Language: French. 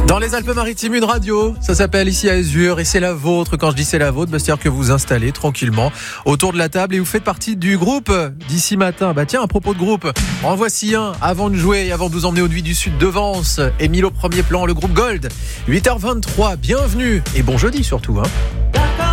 Dans les Alpes-Maritimes, une radio, ça s'appelle ici Azur et c'est la vôtre. Quand je dis c'est la vôtre, c'est-à-dire que vous vous installez tranquillement autour de la table et vous faites partie du groupe d'ici matin. Tiens, à propos de groupe, en voici un avant de jouer et avant de vous emmener aux Nuits du Sud de Vence. Émile au premier plan, le groupe Gold, 8h23, bienvenue et bon jeudi surtout.